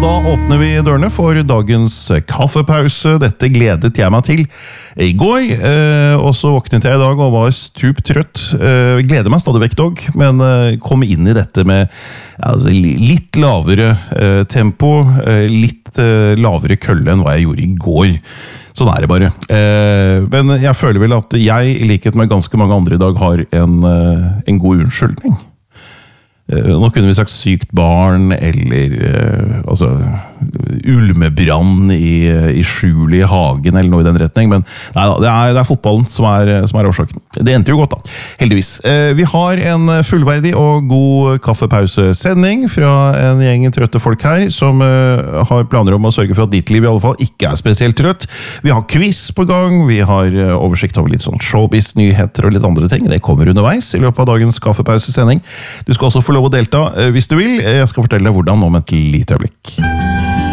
da åpner vi dørene for dagens kaffepause. Dette gledet jeg meg til i går, og så våknet jeg i dag og var stup trøtt. Gleder meg stadig vekk dog, men kom inn i dette med litt lavere tempo, litt lavere kølle enn hva jeg gjorde i går. Sånn det bare. Men jeg føler vel at jeg, i likhet med ganske mange andre i dag, har en god unnskyldning. Nå kunne vi sagt sykt barn, eller ulmebrann i skjul i hagen, eller noe i den retning, men nei, det er fotballen som er årsaken. Det endte jo godt da, heldigvis. Vi har en fullverdig og god kaffepausesending fra en gjeng trøtte folk her, som har planer om å sørge for at ditt liv i alle fall ikke er spesielt trøtt. Vi har quiz på gang, vi har oversikt over litt sånn showbiz-nyheter og litt andre ting. Det kommer underveis i løpet av dagens kaffepausesending. Du skal også få lov å delta hvis du vil. Jeg skal fortelle deg hvordan om et lite øyeblikk.